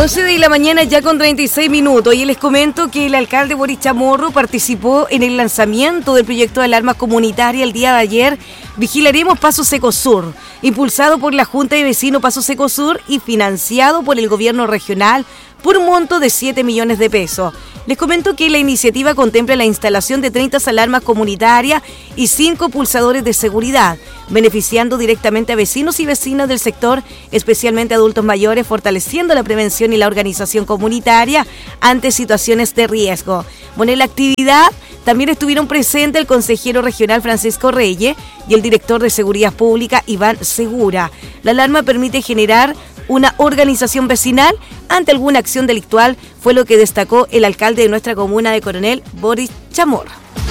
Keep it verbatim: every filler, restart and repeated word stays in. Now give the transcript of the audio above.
once de la mañana ya con treinta y seis minutos y les comento que el alcalde Boris Chamorro participó en el lanzamiento del proyecto de alarmas comunitaria el día de ayer. Vigilaremos Paso Seco Sur, impulsado por la Junta de Vecinos Paso Seco Sur y financiado por el gobierno regional por un monto de siete millones de pesos. Les comento que la iniciativa contempla la instalación de treinta alarmas comunitarias y cinco pulsadores de seguridad, beneficiando directamente a vecinos y vecinas del sector, especialmente adultos mayores, fortaleciendo la prevención y la organización comunitaria ante situaciones de riesgo. Bueno, en la actividad también estuvieron presentes el consejero regional Francisco Reyes y el director de Seguridad Pública Iván Segura. La alarma permite generar una organización vecinal ante alguna acción delictual, fue lo que destacó el alcalde de nuestra comuna de Coronel, Boris Chamorro.